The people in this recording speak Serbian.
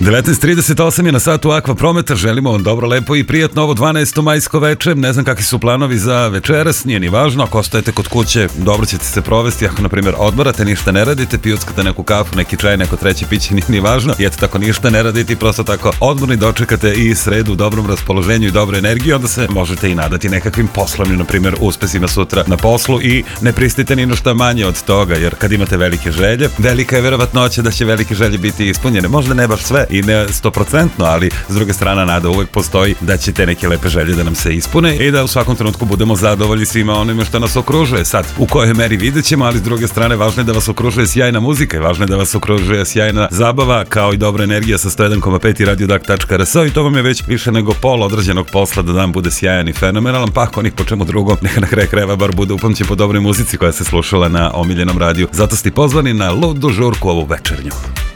19:38 je na satu Aqua Prometa, želimo vam dobro, lepo i prijatno ovo 12. majsko veče. Ne znam kakvi su planovi za večeras, nije ni važno. Ako ostajete kod kuće, dobro ćete se provesti. Ako, na primjer, odmarate, ništa ne radite, pijuckate neku kafu, neki čaj, neko treće piće, nije ni važno. I eto tako ništa ne radite i prosto tako odmorni dočekate i sredu u dobrom raspoloženju i dobroj energiji, onda se možete i nadati nekakvim poslovnim, na primjer, uspesima sutra na poslu i ne pristite ni šta manje od toga, jer kad imate velike želje, velika je verovatnoća da će velike želje biti ispunjene. Možda ne baš sve i ne 100%, ali s druge strane nada uvek postoji da će te neke lepe želje da nam se ispune i da u svakom trenutku budemo zadovoljni svima onime što nas okružuje. Sad, u kojoj meri vidjet ćemo, ali s druge strane važno je da vas okružuje sjajna muzika i važno je da vas okružuje sjajna zabava, kao i dobra energija sa 101,5 i radiodak.rs, i to vam je već više nego pol odrađenog posla da dan bude sjajan i fenomenalan, pa ako ni po čemu drugom, neka na kraju krajeva bar bude upamćen po dobroj muzici koja se slušala na omiljenom radiju. Zato ste pozvani na ludu žurku ovu večernju.